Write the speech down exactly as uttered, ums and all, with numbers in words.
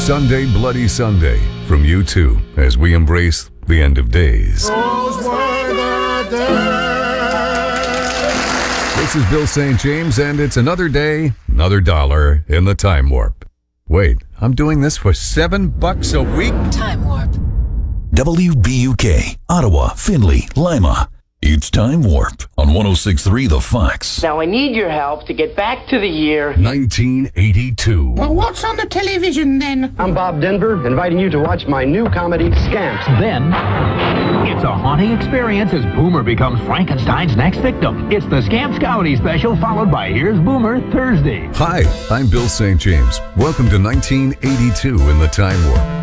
Sunday Bloody Sunday from U two as we embrace the end of days. Those were the days. This is Bill Saint James, and it's another day, another dollar in the Time Warp. Wait, I'm doing this for seven bucks a week? Time Warp. W B U K, Ottawa, Findlay, Lima. It's Time Warp on one oh six point three The Fox. Now I need your help to get back to the year nineteen eighty-two. Well, what's on the television then? I'm Bob Denver, inviting you to watch my new comedy, Scamps. Then, it's a haunting experience as Boomer becomes Frankenstein's next victim. It's the Scamps Comedy Special, followed by Here's Boomer Thursday. Hi, I'm Bill Saint James. Welcome to nineteen eighty-two in the Time Warp.